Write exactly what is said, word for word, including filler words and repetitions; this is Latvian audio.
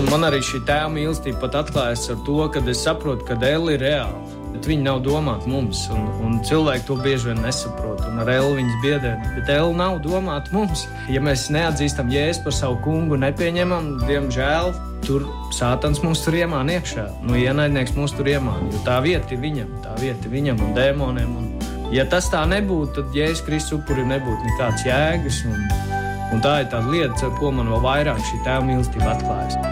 Un man arī šī tēva mīlestība pat atklājas ar to, kad es saprotu, ka Elle ir reāla. Bet viņi nav domāti mums, un, un cilvēki to bieži vien nesaprot, un ar Elle viņas biedē. Bet Elle nav domāta mums. Ja mēs neatzīstam Jēzu par savu kungu, nepieņemam, diemžēl, tur sātans mūs tur iemāna iekšā. Nu, ienaidnieks mūs tur iemāna, jo tā vieta ir viņam, tā vieta ir viņam un dēmoniem. Un, ja tas tā nebūtu, tad Jēzus Kristus upurim nebūtu nekāds jēgas. Un, un tā ir tāda lieta, ar ko man vēl vairāk šī tēva mīlestība atklājas.